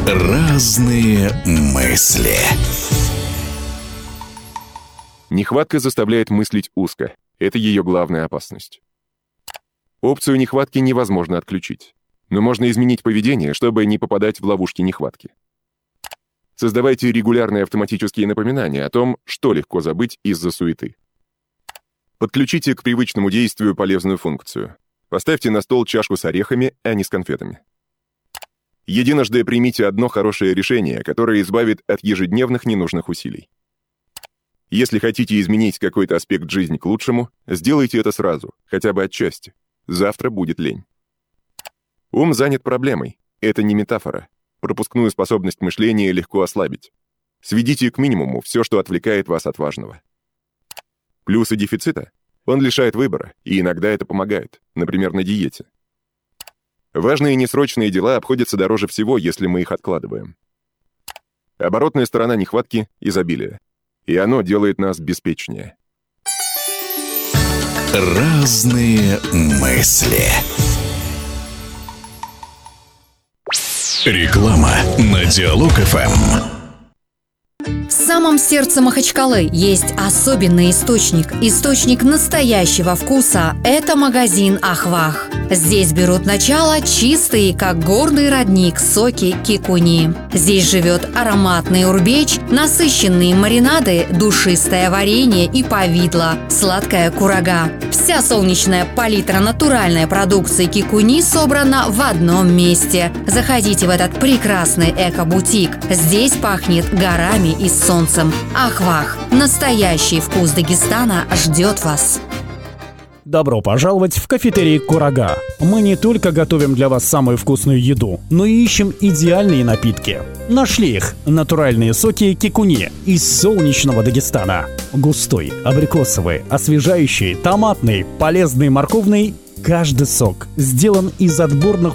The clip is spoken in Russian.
Разные мысли. Нехватка заставляет мыслить узко. Это ее главная опасность. Опцию нехватки невозможно отключить. Но можно изменить поведение, чтобы не попадать в ловушки нехватки. Создавайте регулярные автоматические напоминания о том, что легко забыть из-за суеты. Подключите к привычному действию полезную функцию. Поставьте на стол чашку с орехами, а не с конфетами. Единожды примите одно хорошее решение, которое избавит от ежедневных ненужных усилий. Если хотите изменить какой-то аспект жизни к лучшему, сделайте это сразу, хотя бы отчасти. Завтра будет лень. Ум занят проблемой. Это не метафора. Пропускную способность мышления легко ослабить. Сведите к минимуму все, что отвлекает вас от важного. Плюсы дефицита. Он лишает выбора, и иногда это помогает, например, на диете. Важные несрочные дела обходятся дороже всего, если мы их откладываем. Оборотная сторона нехватки — изобилие. И оно делает нас беспечнее. Разные мысли. Реклама на Диалог ФМ. В самом сердце Махачкалы есть особенный источник настоящего вкуса. Это магазин «Ахвах». Здесь берут начало чистые, как горный родник, соки кикуни. Здесь живет ароматный урбеч, насыщенные маринады, душистое варенье и повидло, сладкая курага. Вся солнечная палитра натуральной продукции кикуни собрана в одном месте. Заходите в этот прекрасный эко-бутик. Здесь пахнет горами и солнцем. Ахвах. Настоящий вкус Дагестана ждет вас. Добро пожаловать в кафетерий «Курага». Мы не только готовим для вас самую вкусную еду, но и ищем идеальные напитки. Нашли их. Натуральные соки кикуни из солнечного Дагестана. Густой, абрикосовый, освежающий, томатный, полезный, морковный. Каждый сок сделан из отборных